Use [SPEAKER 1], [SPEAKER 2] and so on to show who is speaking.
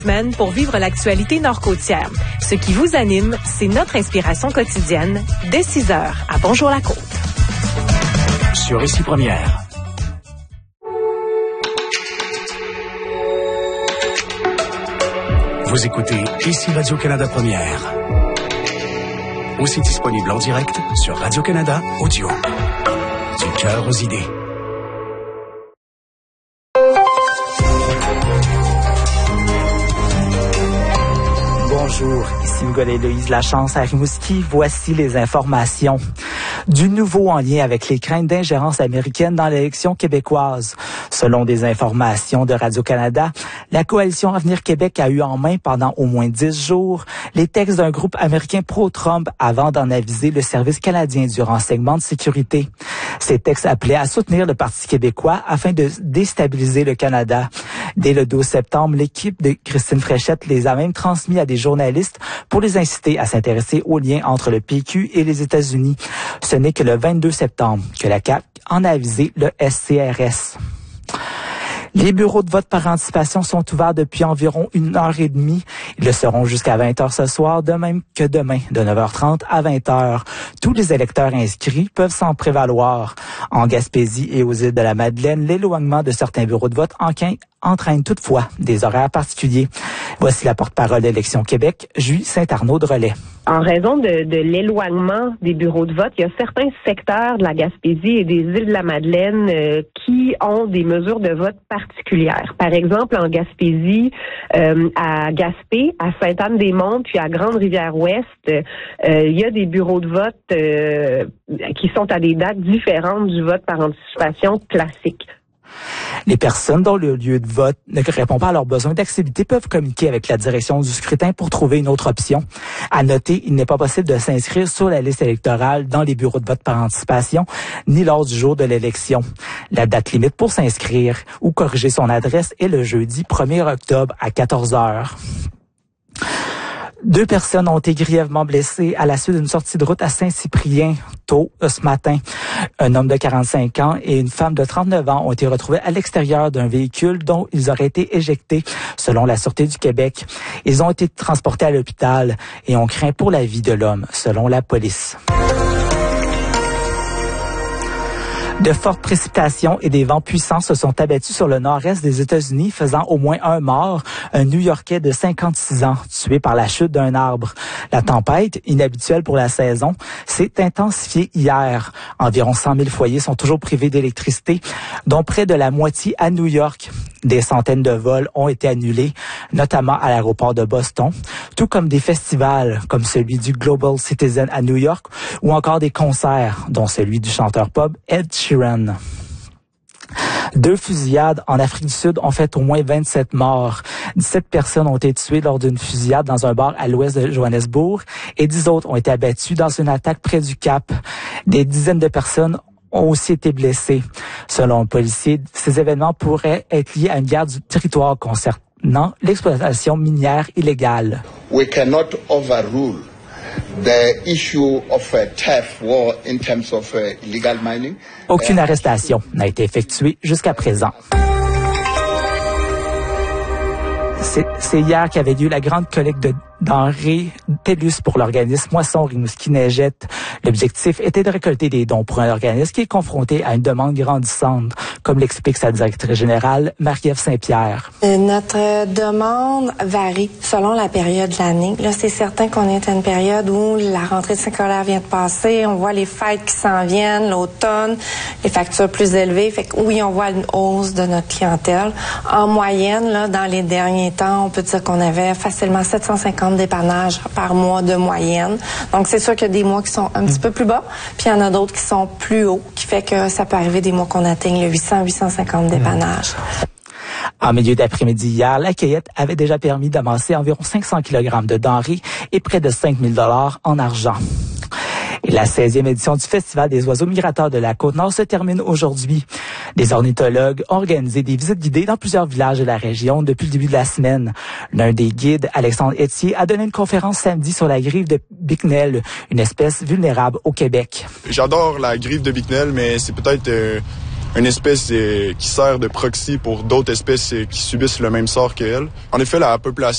[SPEAKER 1] Semaine pour vivre l'actualité nord-côtière. Ce qui vous anime, c'est notre inspiration quotidienne dès 6 heures à Bonjour la Côte.
[SPEAKER 2] Sur Ici Première. Vous écoutez Ici Radio-Canada Première. Aussi disponible en direct sur Radio-Canada Audio. Du cœur aux idées.
[SPEAKER 3] Bonjour, ici Hugo Héloïse Lachance à Rimouski. Voici les informations. Du nouveau en lien avec les craintes d'ingérence américaine dans l'élection québécoise. Selon des informations de Radio-Canada, la coalition Avenir Québec a eu en main pendant au moins 10 jours les textes d'un groupe américain pro-Trump avant d'en aviser le Service canadien du renseignement de sécurité. Ces textes appelaient à soutenir le Parti québécois afin de déstabiliser le Canada. Dès le 12 septembre, l'équipe de Christine Fréchette les a même transmis à des journalistes pour les inciter à s'intéresser aux liens entre le PQ et les États-Unis. Ce n'est que le 22 septembre que la CAQ en a avisé le SCRS. Les bureaux de vote par anticipation sont ouverts depuis environ 1h30. Ils le seront jusqu'à 20h ce soir, de même que demain, de 9h30 à 20h. Tous les électeurs inscrits peuvent s'en prévaloir. En Gaspésie et aux îles de la Madeleine, l'éloignement de certains bureaux de vote entraîne toutefois des horaires particuliers. Voici la porte-parole d'Élections Québec, Julie Saint-Arnaud-de-Relais.
[SPEAKER 4] En raison de l'éloignement des bureaux de vote, il y a certains secteurs de la Gaspésie et des îles de la Madeleine qui ont des mesures de vote particulières. Par exemple, en Gaspésie, à Gaspé, à Sainte-Anne-des-Monts, puis à Grande-Rivière-Ouest, il y a des bureaux de vote qui sont à des dates différentes du vote par anticipation classique.
[SPEAKER 3] Les personnes dont le lieu de vote ne répond pas à leurs besoins d'accessibilité peuvent communiquer avec la direction du scrutin pour trouver une autre option. À noter, il n'est pas possible de s'inscrire sur la liste électorale dans les bureaux de vote par anticipation, ni lors du jour de l'élection. La date limite pour s'inscrire ou corriger son adresse est le jeudi 1er octobre à 14h. 2 personnes ont été grièvement blessées à la suite d'une sortie de route à Saint-Cyprien tôt ce matin. Un homme de 45 ans et une femme de 39 ans ont été retrouvés à l'extérieur d'un véhicule dont ils auraient été éjectés, selon la Sûreté du Québec. Ils ont été transportés à l'hôpital et ont craint pour la vie de l'homme, selon la police. De fortes précipitations et des vents puissants se sont abattus sur le nord-est des États-Unis, faisant au moins un mort, un New-Yorkais de 56 ans, tué par la chute d'un arbre. La tempête, inhabituelle pour la saison, s'est intensifiée hier. Environ 100 000 foyers sont toujours privés d'électricité, dont près de la moitié à New York. Des centaines de vols ont été annulés, notamment à l'aéroport de Boston, tout comme des festivals comme celui du Global Citizen à New York ou encore des concerts, dont celui du chanteur pop Ed Sheeran. 2 fusillades en Afrique du Sud ont fait au moins 27 morts. 17 personnes ont été tuées lors d'une fusillade dans un bar à l'ouest de Johannesburg et 10 autres ont été abattues dans une attaque près du Cap. Des dizaines de personnes ont aussi été blessés. Selon le policier, ces événements pourraient être liés à une guerre du territoire concernant l'exploitation minière illégale.
[SPEAKER 5] We cannot overrule the issue of theft war in terms of illegal mining.
[SPEAKER 3] Aucune arrestation n'a été effectuée jusqu'à présent. C'est hier qu'avait lieu la grande collecte de denrées TELUS pour l'organisme Moisson Rimouski-Neigette. L'objectif était de récolter des dons pour un organisme qui est confronté à une demande grandissante, comme l'explique sa directrice générale, Marie-Ève Saint-Pierre.
[SPEAKER 6] Notre demande varie selon la période de l'année. Là, c'est certain qu'on est à une période où la rentrée scolaire vient de passer, on voit les fêtes qui s'en viennent, l'automne, les factures plus élevées. Fait que oui, on voit une hausse de notre clientèle. En moyenne, là, dans les derniers temps, on peut dire qu'on avait facilement 750 dépannages par mois de moyenne. Donc, c'est sûr qu'il y a des mois qui sont un petit peu plus bas, puis il y en a d'autres qui sont plus hauts, qui fait que ça peut arriver des mois qu'on atteigne le 800-850 dépannages.
[SPEAKER 3] En milieu d'après-midi hier, la cueillette avait déjà permis d'amasser environ 500 kg de denrées et près de 5 000 $ en argent. Et la 16e édition du Festival des oiseaux migrateurs de la Côte-Nord se termine aujourd'hui. Des ornithologues ont organisé des visites guidées dans plusieurs villages de la région depuis le début de la semaine. L'un des guides, Alexandre Etier, a donné une conférence samedi sur la grive de Bicknell, une espèce vulnérable au Québec.
[SPEAKER 7] J'adore la grive de Bicknell, mais c'est peut-être une espèce qui sert de proxy pour d'autres espèces qui subissent le même sort qu'elle. En effet, la population